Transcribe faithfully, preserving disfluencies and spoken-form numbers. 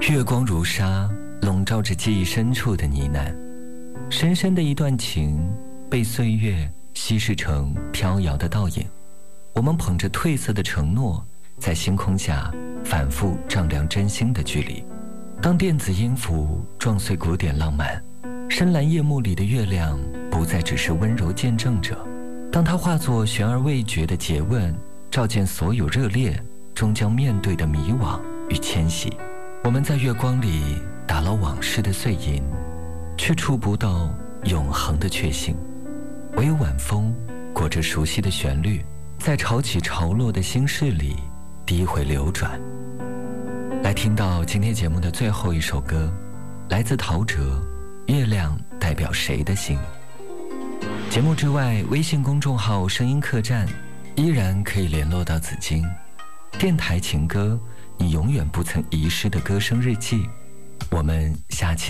月光如纱，笼罩着记忆深处的呢喃。深深的一段情，被岁月稀释成飘摇的倒影。我们捧着褪色的承诺，在星空下反复丈量真心的距离。当电子音符撞碎古典浪漫，深蓝夜幕里的月亮不再只是温柔见证者，当它化作悬而未决的诘问，照见所有热烈终将面对的迷惘与迁徙。我们在月光里打捞往事的碎银，却触不到永恒的确信。唯有晚风裹着熟悉的旋律，在潮起潮落的心事里低回流转。来听到今天节目的最后一首歌，来自陶喆，月亮代表谁的心。节目之外，微信公众号声音客栈依然可以联络到紫金。电台情歌，你永远不曾遗失的歌声日记。我们下期